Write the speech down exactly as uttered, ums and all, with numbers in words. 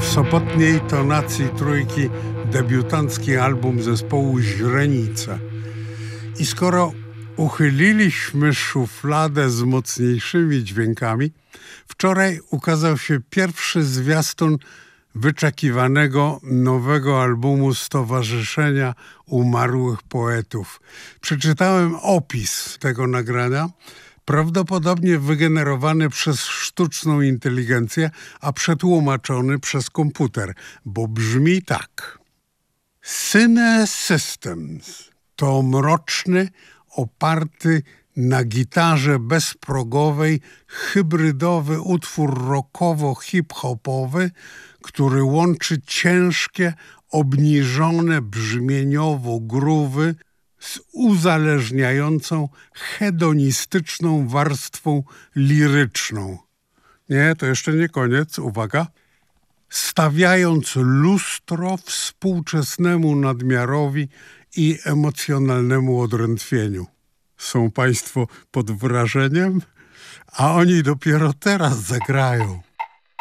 w sobotniej tonacji trójki debiutancki album zespołu Źrenice. I skoro uchyliliśmy szufladę z mocniejszymi dźwiękami, wczoraj ukazał się pierwszy zwiastun wyczekiwanego nowego albumu Stowarzyszenia Umarłych Poetów. Przeczytałem opis tego nagrania, prawdopodobnie wygenerowany przez sztuczną inteligencję, a przetłumaczony przez komputer, bo brzmi tak. Syne Systems to mroczny, oparty na gitarze bezprogowej, hybrydowy utwór rockowo-hip-hopowy, który łączy ciężkie, obniżone brzmieniowo groowy z uzależniającą, hedonistyczną warstwą liryczną. Nie, to jeszcze nie koniec, uwaga. Stawiając lustro współczesnemu nadmiarowi i emocjonalnemu odrętwieniu. Są państwo pod wrażeniem? A oni dopiero teraz zagrają.